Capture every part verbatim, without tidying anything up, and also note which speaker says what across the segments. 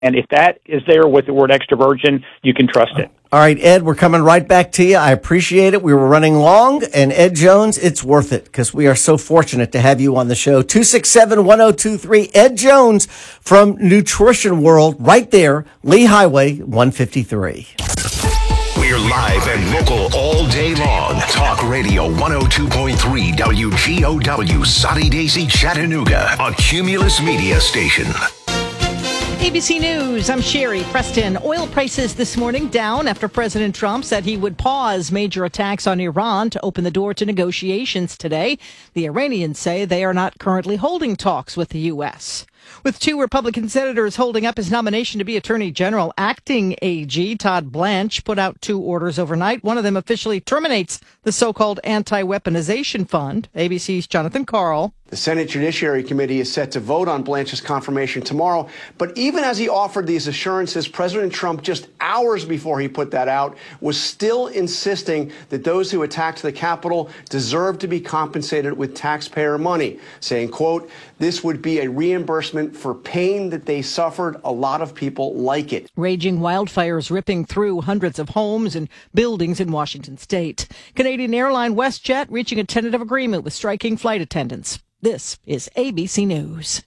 Speaker 1: And if that is there with the word extra virgin, you can trust it.
Speaker 2: All right, Ed, we're coming right back to you. I appreciate it. We were running long, and Ed Jones, it's worth it because we are so fortunate to have you on the show. two six seven, one oh two three, Ed Jones from Nutrition World, right there, Lee Highway one fifty-three.
Speaker 3: We're live and local all day long. Talk Radio one oh two point three W G O W, Soddy Daisy, Chattanooga, a Cumulus media station.
Speaker 4: A B C News, I'm Sherry Preston. Oil prices this morning down after President Trump said he would pause major attacks on Iran to open the door to negotiations today. The Iranians say they are not currently holding talks with the U S. With two Republican senators holding up his nomination to be Attorney General, acting A G Todd Blanche put out two orders overnight. One of them officially terminates the so-called anti-weaponization fund. A B C's Jonathan Karl.
Speaker 5: The Senate Judiciary Committee is set to vote on Blanche's confirmation tomorrow. But even as he offered these assurances, President Trump, just hours before he put that out, was still insisting that those who attacked the Capitol deserve to be compensated with taxpayer money, saying, quote, this would be a reimbursement for pain that they suffered. A lot of people like it.
Speaker 4: Raging wildfires ripping through hundreds of homes and buildings in Washington state. Canadian airline WestJet reaching a tentative agreement with striking flight attendants. This is A B C News.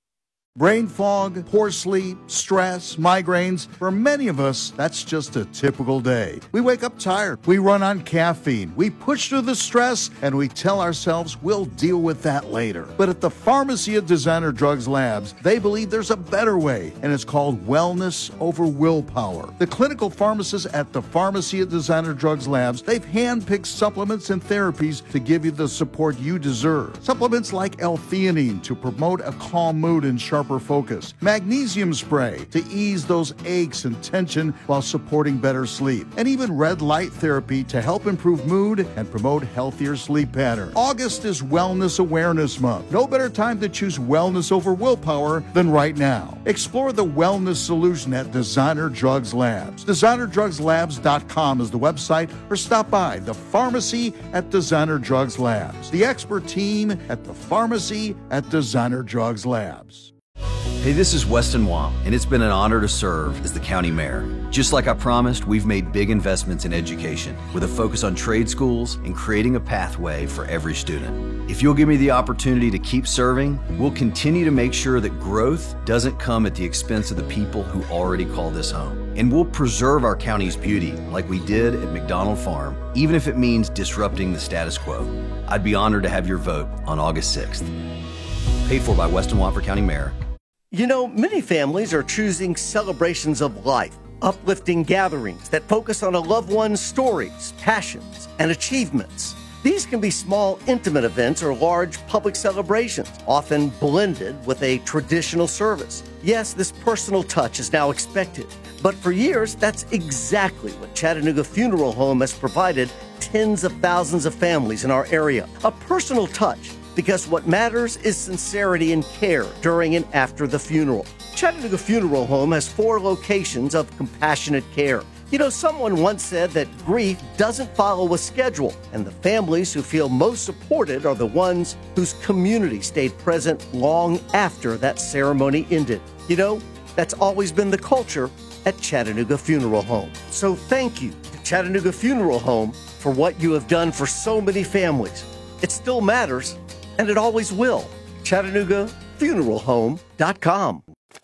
Speaker 6: Brain fog, poor sleep, stress, migraines. For many of us, that's just a typical day. We wake up tired. We run on caffeine. We push through the stress, and we tell ourselves we'll deal with that later. But at the Pharmacy at Designer Drugs Labs, they believe there's a better way, and it's called wellness over willpower. The clinical pharmacists at the Pharmacy at Designer Drugs Labs, they've handpicked supplements and therapies to give you the support you deserve. Supplements like L-theanine to promote a calm mood and sharp focus, magnesium spray to ease those aches and tension while supporting better sleep, and even red light therapy to help improve mood and promote healthier sleep patterns. August is Wellness Awareness Month. No better time to choose wellness over willpower than right now. Explore the wellness solution at Designer Drugs Labs. designer drugs labs dot com is the website, or stop by the Pharmacy at Designer Drugs Labs. The expert team at the Pharmacy at Designer Drugs Labs.
Speaker 7: Hey, this is Weston Wong, and it's been an honor to serve as the county mayor. Just like I promised, we've made big investments in education with a focus on trade schools and creating a pathway for every student. If you'll give me the opportunity to keep serving, we'll continue to make sure that growth doesn't come at the expense of the people who already call this home. And we'll preserve our county's beauty like we did at McDonald Farm, even if it means disrupting the status quo. I'd be honored to have your vote on August sixth. Paid for by Weston Wong for County Mayor.
Speaker 2: You know, many families are choosing celebrations of life, uplifting gatherings that focus on a loved one's stories, passions, and achievements. These can be small, intimate events or large public celebrations, often blended with a traditional service. Yes, this personal touch is now expected, but for years, that's exactly what Chattanooga Funeral Home has provided tens of thousands of families in our area. A personal touch, because what matters is sincerity and care during and after the funeral. Chattanooga Funeral Home has four locations of compassionate care. You know, someone once said that grief doesn't follow a schedule, and the families who feel most supported are the ones whose community stayed present long after that ceremony ended. You know, that's always been the culture at Chattanooga Funeral Home. So thank you to Chattanooga Funeral Home for what you have done for so many families. It still matters, and it always will. Chattanooga Funeral Home dot com.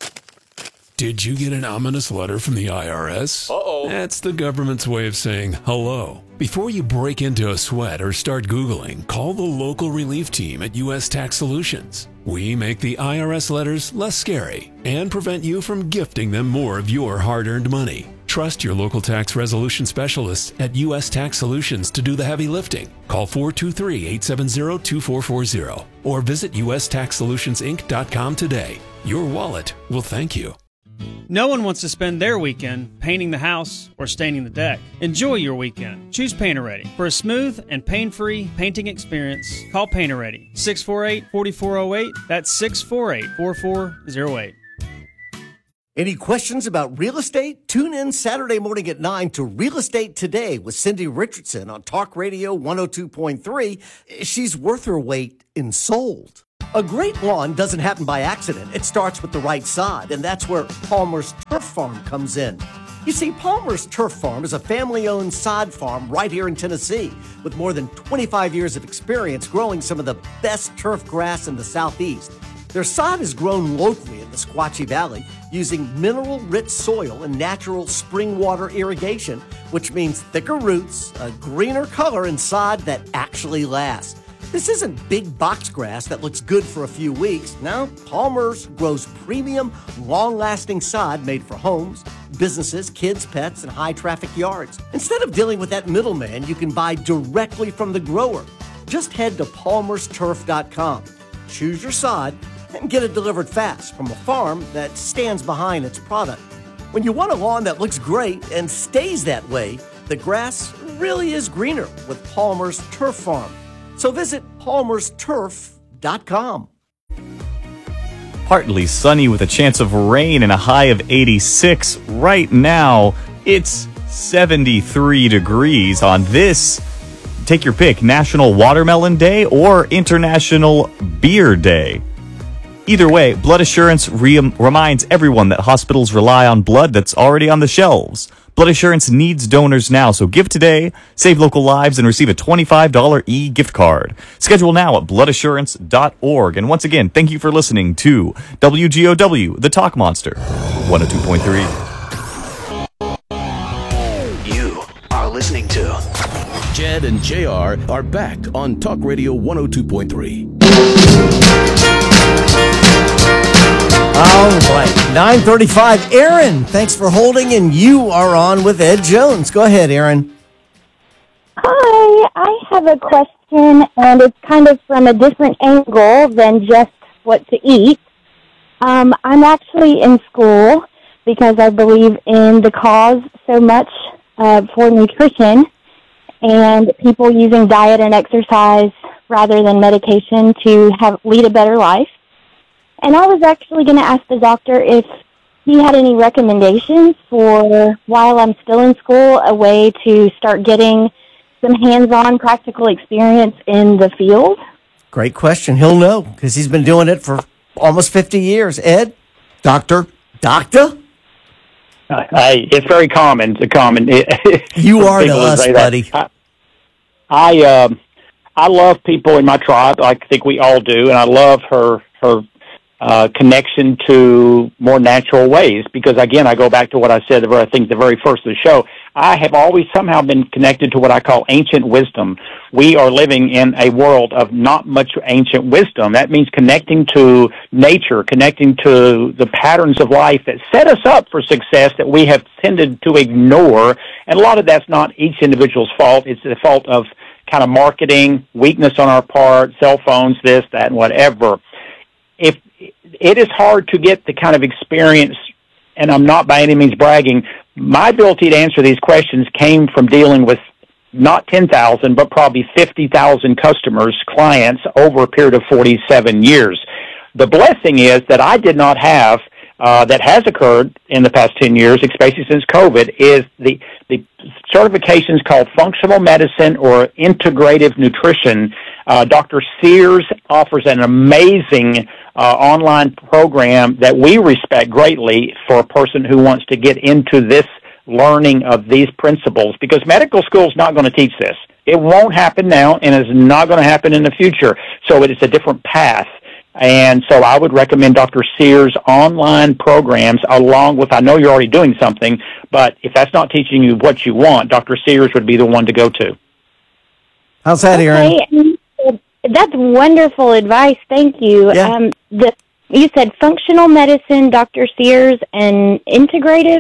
Speaker 8: Did you get an ominous letter from the I R S? Uh-oh. That's the government's way of saying hello. Before you break into a sweat or start Googling, call the local relief team at U S Tax Solutions. We make the I R S letters less scary and prevent you from gifting them more of your hard-earned money. Trust your local tax resolution specialists at U S Tax Solutions to do the heavy lifting. Call four two three, eight seven zero, two four four zero or visit U S tax solutions inc dot com today. Your wallet will thank you.
Speaker 9: No one wants to spend their weekend painting the house or staining the deck. Enjoy your weekend. Choose Painter-Ready. For a smooth and pain-free painting experience, call Painter-Ready. six four eight, four four zero eight. That's six four eight, four four zero eight.
Speaker 2: Any questions about real estate? Tune in Saturday morning at nine to Real Estate Today with Cindy Richardson on Talk Radio one oh two point three. She's worth her weight in sold. A great lawn doesn't happen by accident. It starts with the right sod, and that's where Palmer's Turf Farm comes in. You see, Palmer's Turf Farm is a family-owned sod farm right here in Tennessee with more than twenty-five years of experience growing some of the best turf grass in the Southeast. Their sod is grown locally in the Squatchy Valley using mineral-rich soil and natural spring water irrigation, which means thicker roots, a greener color, and sod that actually lasts. This isn't big box grass that looks good for a few weeks. No, Palmer's grows premium, long-lasting sod made for homes, businesses, kids, pets, and high-traffic yards. Instead of dealing with that middleman, you can buy directly from the grower. Just head to palmers turf dot com, choose your sod, and get it delivered fast from a farm that stands behind its product. When you want a lawn that looks great and stays that way, the grass really is greener with Palmer's Turf Farm. So visit palmers turf dot com.
Speaker 10: Partly sunny with a chance of rain and a high of eighty-six. Right now, it's seventy-three degrees on this, take your pick, National Watermelon Day or International Beer Day. Either way, Blood Assurance re- reminds everyone that hospitals rely on blood that's already on the shelves. Blood Assurance needs donors now, so give today, save local lives, and receive a twenty-five dollars e-gift card. Schedule now at blood assurance dot org. And once again, thank you for listening to W G O W, The Talk Monster, one oh two point three.
Speaker 3: You are listening to Jed and J R are back on Talk Radio one oh two point three.
Speaker 2: All right, nine thirty-five. Aaron, thanks for holding, and you are on with Ed Jones. Go ahead, Aaron.
Speaker 11: Hi, I have a question, and it's kind of from a different angle than just what to eat. Um, I'm actually in school because I believe in the cause so much uh, for nutrition and people using diet and exercise rather than medication to have lead a better life. And I was actually going to ask the doctor if he had any recommendations for, while I'm still in school, a way to start getting some hands-on practical experience in the field.
Speaker 2: Great question. He'll know because he's been doing it for almost fifty years. Ed? Doctor? Doctor?
Speaker 1: Uh, I, it's very common. It's common.
Speaker 2: You are to us, buddy.
Speaker 1: I, I, um, I love people in my tribe. I think we all do, and I love her her uh, connection to more natural ways. Because again, I go back to what I said. I think the very first of the show. I have always somehow been connected to what I call ancient wisdom. We are living in a world of not much ancient wisdom. That means connecting to nature, connecting to the patterns of life that set us up for success that we have tended to ignore. And a lot of that's not each individual's fault. It's the fault of kind of marketing, weakness on our part, cell phones, this, that, and whatever. If it is hard to get the kind of experience, and I'm not by any means bragging, my ability to answer these questions came from dealing with not ten thousand, but probably fifty thousand customers, clients, over a period of forty-seven years. The blessing is that I did not have, uh, that has occurred in the past ten years, especially since COVID, is the, the certifications called functional medicine or integrative nutrition. Uh, Doctor Sears offers an amazing uh, online program that we respect greatly for a person who wants to get into this learning of these principles, because medical school is not going to teach this. It won't happen now, and it's not going to happen in the future. So it is a different path. And so I would recommend Doctor Sears' online programs along with, I know you're already doing something, but if that's not teaching you what you want, Doctor Sears would be the one to go to.
Speaker 2: How's that, Aaron?
Speaker 11: Okay. That's wonderful advice. Thank you.
Speaker 2: Yeah.
Speaker 11: Um, the, you said functional medicine, Doctor Sears, and integrative?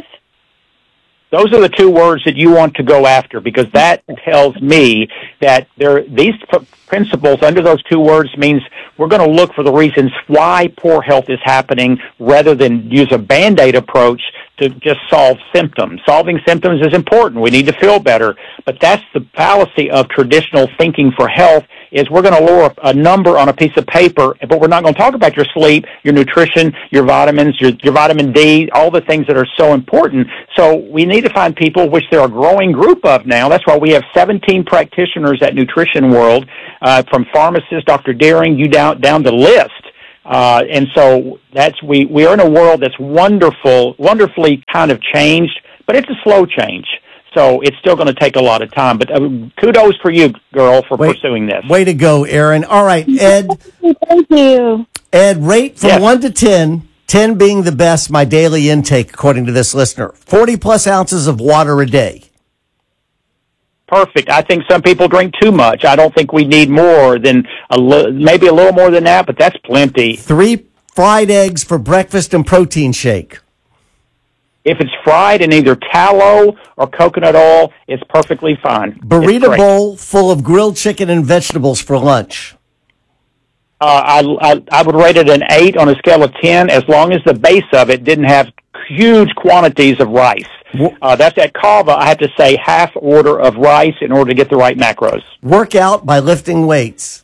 Speaker 1: Those are the two words that you want to go after, because that tells me that there these p- principles under those two words means we're going to look for the reasons why poor health is happening rather than use a Band-Aid approach to just solve symptoms. Solving symptoms is important. We need to feel better. But that's the fallacy of traditional thinking for health, is we're going to lower a number on a piece of paper, but we're not going to talk about your sleep, your nutrition, your vitamins, your, your vitamin D, all the things that are so important. So we need to find people, which there are a growing group of now. That's why we have seventeen practitioners at Nutrition World, uh, from pharmacists, Doctor Deering, you down, down the list, Uh, and so that's we we are in a world that's wonderful, wonderfully kind of changed, but it's a slow change. So it's still going to take a lot of time. But uh, kudos for you, girl, for
Speaker 2: Way,
Speaker 1: pursuing this.
Speaker 2: Way to go, Aaron. All right, Ed.
Speaker 11: Thank you.
Speaker 2: Ed, rate from
Speaker 1: yes.
Speaker 2: one to ten, ten being the best, my daily intake, according to this listener. forty plus ounces of water a day.
Speaker 1: Perfect. I think some people drink too much. I don't think we need more than a li- maybe a little more than that, but that's plenty.
Speaker 2: Three fried eggs for breakfast and protein shake.
Speaker 1: If it's fried in either tallow or coconut oil, it's perfectly fine.
Speaker 2: Burrito bowl full of grilled chicken and vegetables for lunch.
Speaker 1: Uh, I, I I would rate it an eight on a scale of ten, as long as the base of it didn't have huge quantities of rice. Uh, that's at Cava. I have to say half order of rice in order to get the right macros.
Speaker 2: Work out by lifting weights.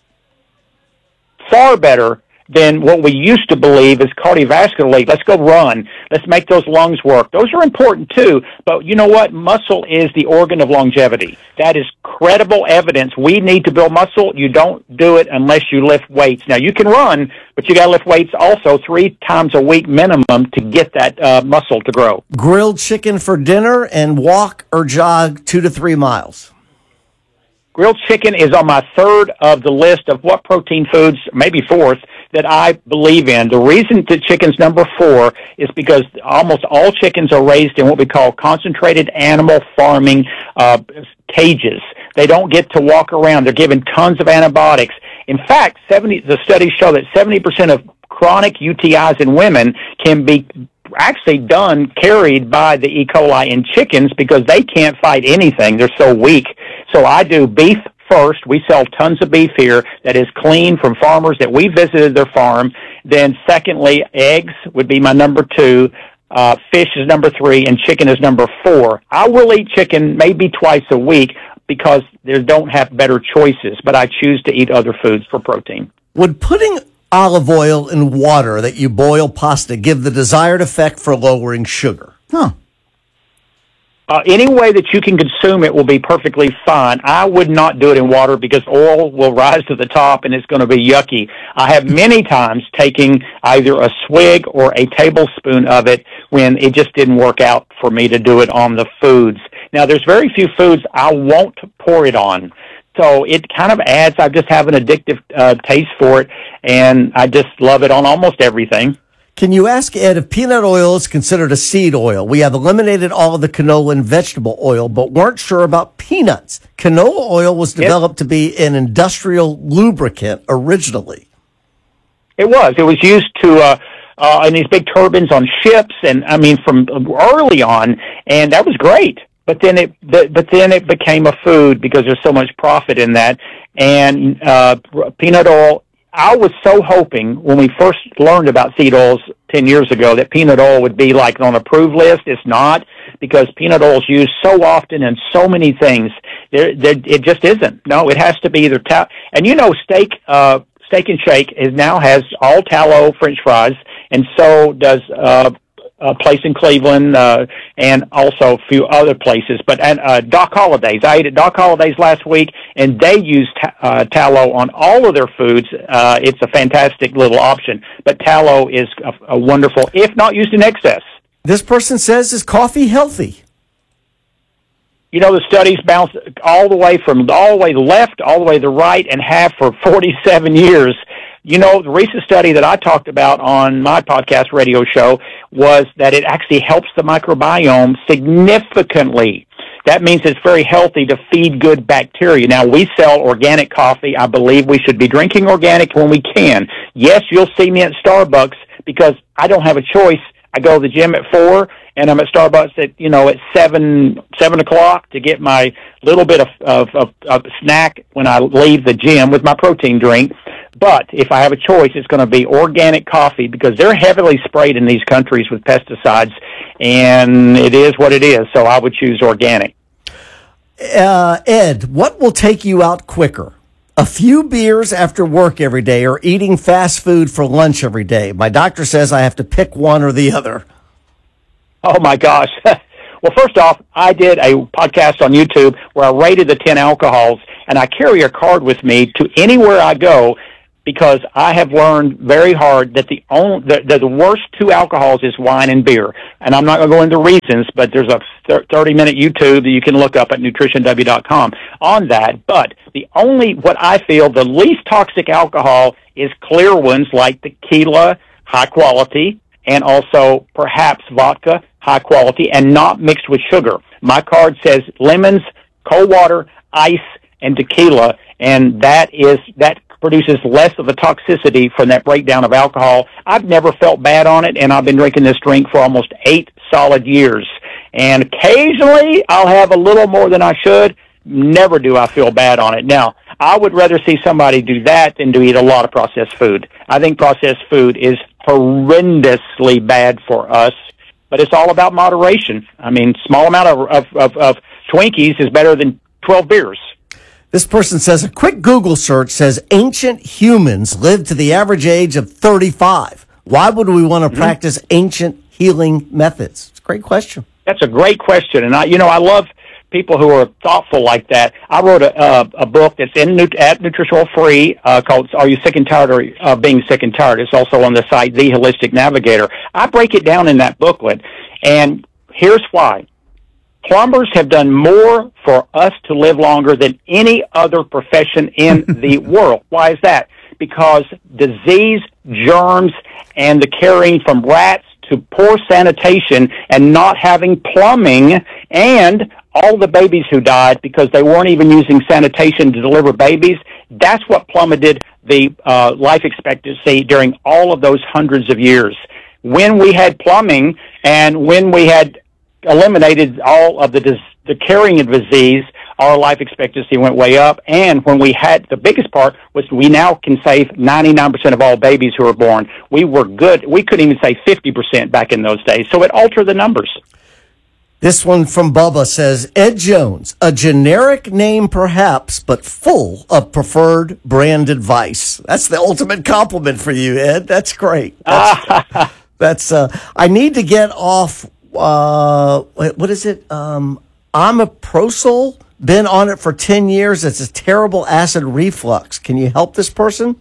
Speaker 1: Far better than what we used to believe is cardiovascularly. Let's go run. Let's make those lungs work. Those are important too, but you know what? Muscle is the organ of longevity. That is credible evidence. We need to build muscle. You don't do it unless you lift weights. Now, you can run, but you got to lift weights also three times a week minimum to get that uh, muscle to grow.
Speaker 2: Grilled chicken for dinner and walk or jog two to three miles.
Speaker 1: Grilled chicken is on my third of the list of what protein foods, maybe fourth, that I believe in. The reason that chicken's number four is because almost all chickens are raised in what we call concentrated animal farming uh, cages. They don't get to walk around. They're given tons of antibiotics. In fact, seventy the studies show that seventy percent of chronic U T Is in women can be actually done, carried by the E. coli in chickens because they can't fight anything. They're so weak. So I do beef first. We sell tons of beef here that is clean from farmers that we visited their farm. Then secondly, eggs would be my number two. Uh, fish is number three, and chicken is number four. I will eat chicken maybe twice a week because they don't have better choices, but I choose to eat other foods for protein.
Speaker 2: Would putting olive oil in water that you boil pasta give the desired effect for lowering sugar?
Speaker 6: Huh.
Speaker 1: Uh, any way that you can consume it will be perfectly fine. I would not do it in water because oil will rise to the top and it's going to be yucky. I have many times taken either a swig or a tablespoon of it when it just didn't work out for me to do it on the foods. Now, there's very few foods I won't pour it on. So it kind of adds, I just have an addictive uh, taste for it, and I just love it on almost everything.
Speaker 2: Can you ask Ed if peanut oil is considered a seed oil? We have eliminated all of the canola and vegetable oil, but weren't sure about peanuts. Canola oil was developed yep. to be an industrial lubricant originally.
Speaker 1: It was. It was used to, uh, uh, in these big turbines on ships, and I mean, from early on, and that was great. But then it, but then it became a food because there's so much profit in that. And uh, peanut oil, I was so hoping when we first learned about seed oils ten years ago that peanut oil would be like on an approved list. It's not, because peanut oil is used so often in so many things. There, there, it just isn't. No, it has to be either ta- and you know, steak, uh, Steak and Shake is now has all tallow French fries, and so does. Uh, A place in Cleveland, uh, and also a few other places. But and, uh, Doc Holliday's, I ate at Doc Holliday's last week, and they use ta- uh, tallow on all of their foods. Uh, it's a fantastic little option. But tallow is a, a wonderful, if not used in excess.
Speaker 2: This person says, is coffee healthy?
Speaker 1: You know, the studies bounce all the way from all the way left, all the way to the right, and have for forty-seven years. You know, the recent study that I talked about on my podcast radio show was that it actually helps the microbiome significantly. That means it's very healthy to feed good bacteria. Now, we sell organic coffee. I believe we should be drinking organic when we can. Yes, you'll see me at Starbucks because I don't have a choice. I go to the gym at four, and I'm at Starbucks at, you know, at seven, seven o'clock to get my little bit of, of, of, of snack when I leave the gym with my protein drink. But if I have a choice, it's going to be organic coffee because they're heavily sprayed in these countries with pesticides, and it is what it is. So I would choose organic.
Speaker 2: Uh, Ed, what will take you out quicker? A few beers after work every day or eating fast food for lunch every day? My doctor says I have to pick one or the other.
Speaker 1: Oh, my gosh. Well, first off, I did a podcast on YouTube where I rated the ten alcohols, and I carry a card with me to anywhere I go because I have learned very hard that the only the, the worst two alcohols is wine and beer. And I'm not going to go into reasons, but there's a thirty-minute YouTube that you can look up at nutrition w dot com on that. But the only, what I feel, the least toxic alcohol is clear ones like tequila, high quality, and also perhaps vodka, high quality, and not mixed with sugar. My card says lemons, cold water, ice, and tequila, and that is that produces less of the toxicity from that breakdown of alcohol. I've never felt bad on it, and I've been drinking this drink for almost eight solid years. And occasionally, I'll have a little more than I should. Never do I feel bad on it. Now, I would rather see somebody do that than to eat a lot of processed food. I think processed food is horrendously bad for us, but it's all about moderation. I mean, small amount of, of, of, of Twinkies is better than twelve beers.
Speaker 2: This person says a quick Google search says ancient humans lived to the average age of thirty-five. Why would we want to mm-hmm. practice ancient healing methods? It's a great question.
Speaker 1: That's a great question. And I, you know, I love people who are thoughtful like that. I wrote a, uh, a book that's in at Nutritional Free uh, called Are You Sick and Tired of Being Sick and Tired? It's also on the site, The Holistic Navigator. I break it down in that booklet. And here's why. Plumbers have done more for us to live longer than any other profession in the world. Why is that? Because disease, germs, and the carrying from rats to poor sanitation and not having plumbing, and all the babies who died because they weren't even using sanitation to deliver babies, that's what plummeted the uh, life expectancy during all of those hundreds of years. When we had plumbing and when we had eliminated all of the dis- the carrying of disease, our life expectancy went way up. And when we had, the biggest part was we now can save ninety-nine percent of all babies who are born. We were good. We couldn't even say fifty percent back in those days. So it altered the numbers.
Speaker 2: This one from Bubba says, Ed Jones, a generic name perhaps, but full of preferred brand advice. That's the ultimate compliment for you, Ed. That's great. That's, that's uh, I need to get off, uh, what is it? Um, Omeprazole. Been on it for ten years. It's a terrible acid reflux. Can you help this person?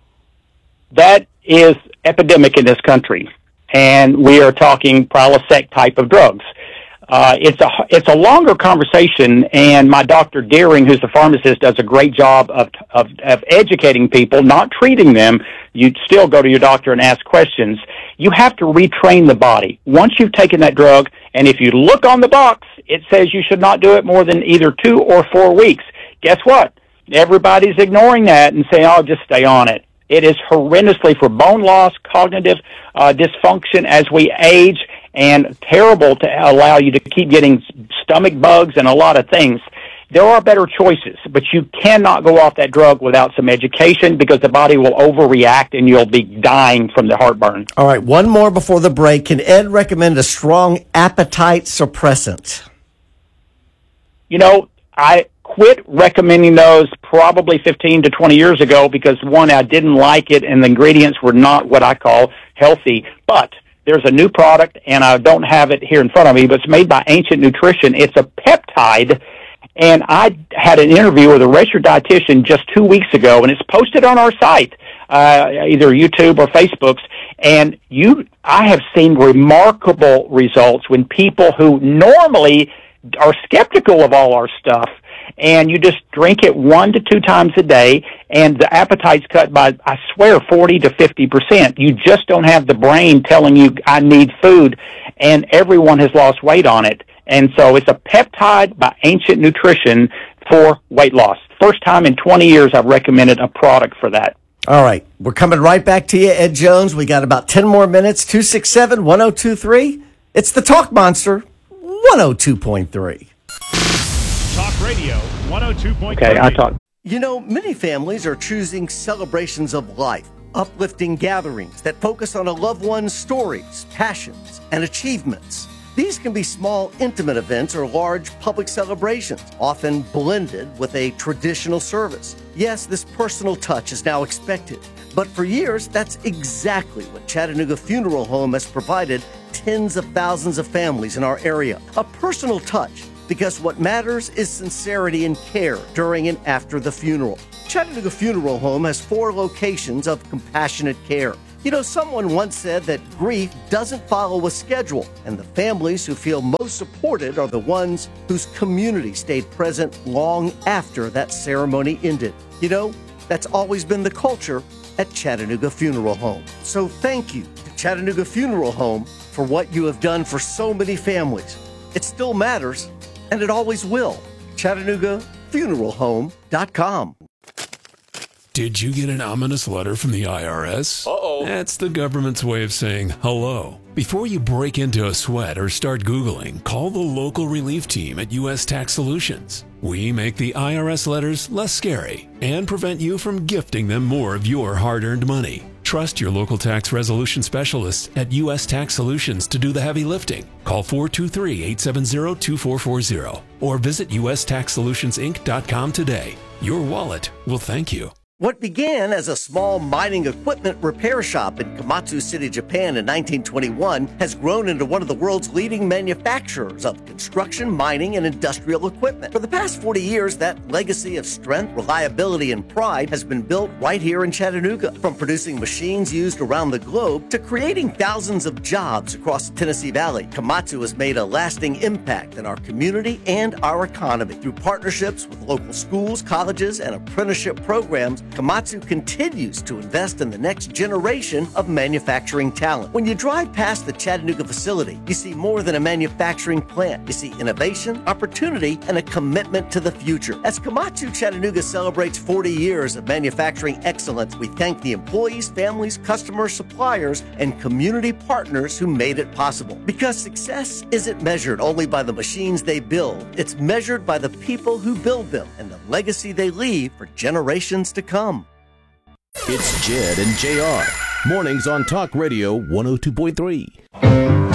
Speaker 1: That is epidemic in this country, and we are talking Prilosec type of drugs. Uh, it's a it's a longer conversation, and my Doctor Deering, who's the pharmacist, does a great job of, of of educating people, not treating them. You still go to your doctor and ask questions. You have to retrain the body. Once you've taken that drug, and if you look on the box, it says you should not do it more than either two or four weeks. Guess what? Everybody's ignoring that and saying, "I'll just stay on it." It is horrendously for bone loss, cognitive uh, dysfunction as we age, and terrible to allow you to keep getting stomach bugs and a lot of things. There are better choices, but you cannot go off that drug without some education because the body will overreact and you'll be dying from the heartburn.
Speaker 2: All right, one more before the break. Can Ed recommend a strong appetite suppressant?
Speaker 1: You know, I quit recommending those probably fifteen to twenty years ago because, one, I didn't like it and the ingredients were not what I call healthy. But there's a new product, and I don't have it here in front of me, but it's made by Ancient Nutrition. It's a peptide, and I had an interview with a registered dietitian just two weeks ago, and it's posted on our site, uh, either YouTube or Facebook's, and you, I have seen remarkable results when people who normally are skeptical of all our stuff, and you just drink it one to two times a day, and the appetite's cut by, I swear, forty to fifty percent. You just don't have the brain telling you, I need food, and everyone has lost weight on it. And so it's a peptide by Ancient Nutrition for weight loss. First time in twenty years I've recommended a product for that.
Speaker 2: All right. We're coming right back to you, Ed Jones. We got about ten more minutes. two six seven, one oh two three. It's the Talk Monster, one oh two point three.
Speaker 12: Talk Radio, one oh two point three.
Speaker 1: Okay, I talk.
Speaker 2: You know, many families are choosing celebrations of life, uplifting gatherings that focus on a loved one's stories, passions, and achievements. These can be small, intimate events or large public celebrations, often blended with a traditional service. Yes, this personal touch is now expected, but for years, that's exactly what Chattanooga Funeral Home has provided tens of thousands of families in our area. A personal touch because what matters is sincerity and care during and after the funeral. Chattanooga Funeral Home has four locations of compassionate care. You know, someone once said that grief doesn't follow a schedule, and the families who feel most supported are the ones whose community stayed present long after that ceremony ended. You know, that's always been the culture at Chattanooga Funeral Home. So thank you to Chattanooga Funeral Home for what you have done for so many families. It still matters, and it always will. Chattanooga Funeral Home dot com.
Speaker 8: Did you get an ominous letter from the I R S? Uh-oh. That's the government's way of saying hello. Before you break into a sweat or start Googling, call the local relief team at U S Tax Solutions. We make the I R S letters less scary and prevent you from gifting them more of your hard-earned money. Trust your local tax resolution specialists at U S Tax Solutions to do the heavy lifting. Call four two three, eight seven zero, two four four zero or visit U S Tax Solutions Inc dot com today. Your wallet will thank you.
Speaker 2: What began as a small mining equipment repair shop in Komatsu City, Japan in nineteen twenty-one has grown into one of the world's leading manufacturers of construction, mining, and industrial equipment. For the past forty years, that legacy of strength, reliability, and pride has been built right here in Chattanooga. From producing machines used around the globe to creating thousands of jobs across the Tennessee Valley, Komatsu has made a lasting impact in our community and our economy. Through partnerships with local schools, colleges, and apprenticeship programs, Komatsu continues to invest in the next generation of manufacturing talent. When you drive past the Chattanooga facility, you see more than a manufacturing plant. You see innovation, opportunity, and a commitment to the future. As Komatsu Chattanooga celebrates forty years of manufacturing excellence, we thank the employees, families, customers, suppliers, and community partners who made it possible. Because success isn't measured only by the machines they build, it's measured by the people who build them and the legacy they leave for generations to come.
Speaker 13: It's Jed and J R. Mornings on Talk Radio one oh two point three.